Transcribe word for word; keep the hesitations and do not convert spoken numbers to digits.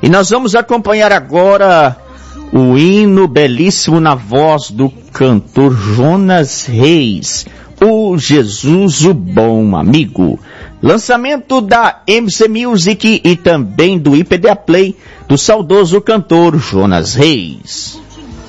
E nós vamos acompanhar agora o hino belíssimo na voz do cantor Jonas Reis, o Jesus, o Bom Amigo. Lançamento da M C Music e também do I P D A Play, do saudoso cantor Jonas Reis.